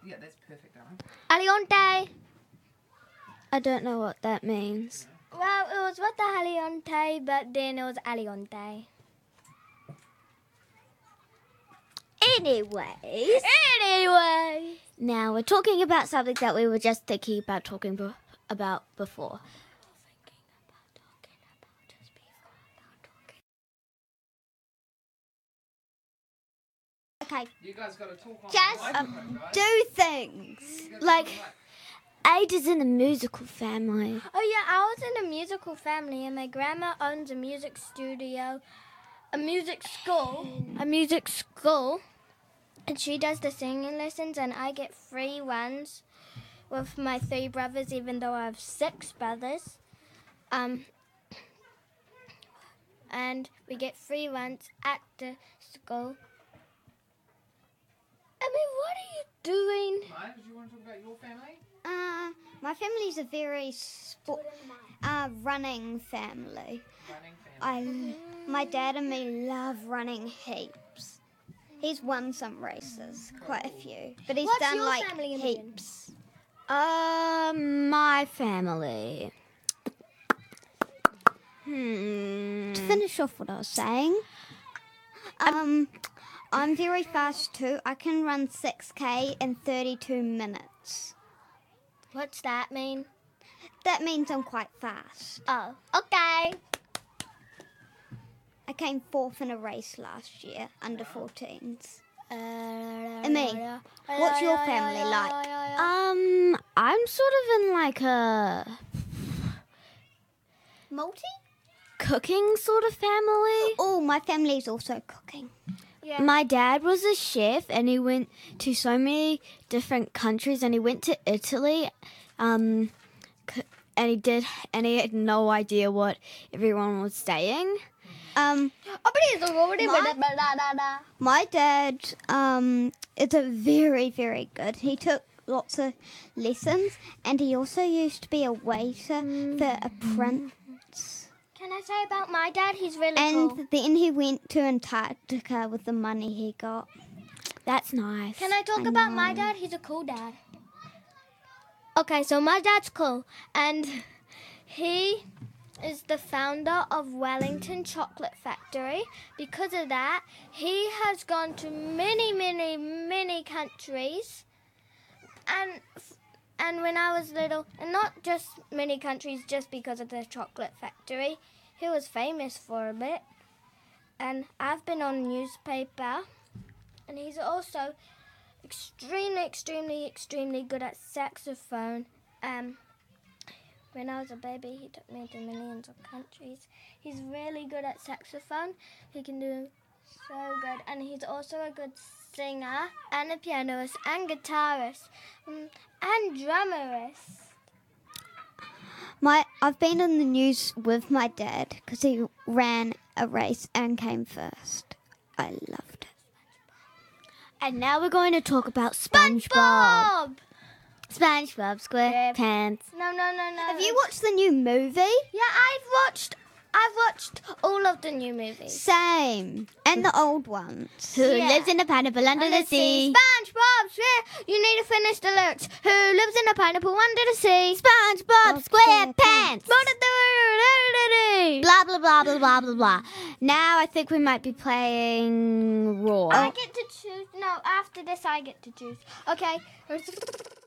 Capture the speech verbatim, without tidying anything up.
Yeah, that's perfect, darling. Alionte. I don't know what that means. Well, it was what the Alionte, but then it was Alionte. Anyways. Anyway. Now we're talking about something that we were just thinking about talking be- about before. Okay, You guys got to talk on Just, the microphone, guys. do things. You gotta like- talk on Aid is in a musical family. Oh yeah, I was in a musical family, and my grandma owns a music studio, a music school, a music school, and she does the singing lessons, and I get free ones with my three brothers, even though I have six brothers. Um, and we get free ones at the school. I mean, what are you doing? mic. Maya, did you want to talk about your family? Uh, my family's a very sport, uh, running family. Running family. I, my dad and me love running heaps. He's won some races, quite a few, but he's What's done your like family, Imogen? heaps. Um, my family. Hmm. To finish off what I was saying, um, I'm very fast too. I can run six K in thirty-two minutes. What's that mean? That means I'm quite fast. Oh, okay. I came fourth in a race last year, under fourteens. And me, what's your family like? Um, I'm sort of in like a Multi? cooking sort of family. Oh, my family's also cooking. Yeah. My dad was a chef, and he went to so many different countries, and he went to Italy, um, c- and he did, and he had no idea what everyone was saying. Um, my dad um is a very, very good. He took lots of lessons, and he also used to be a waiter for a prince. Can I say about my dad? He's really And cool. then he went to Antarctica with the money he got. That's nice. Can I talk I about my know. dad? He's a cool dad. Okay, so my dad's cool, and he is the founder of Wellington Chocolate Factory. Because of that, he has gone to many, many, many countries, and and when I was little, and not just many countries, just because of the chocolate factory, he was famous for a bit. And I've been on newspaper, and he's also extremely, extremely, extremely good at saxophone. Um, when I was a baby, he took me to millions of countries. He's really good at saxophone. He can do so good, and he's also a good singer and a pianist and guitarist um, and drummerist. My, I've been on the news with my dad because he ran a race and came first. I loved it. And now we're going to talk about SpongeBob. Bob! SpongeBob SquarePants. No, no, no, no. Have you watched the new movie? Yeah, I've watched. I've watched all of the new movies. Same. And the old ones. Who Yeah. lives in a pineapple under the sea? SpongeBob SquarePants. You need to finish the lyrics. Who lives in a pineapple under the sea? SpongeBob SquarePants. Blah Blah blah blah blah blah blah blah. Now I think we might be playing Raw. I get to choose. No, after this I get to choose. Okay.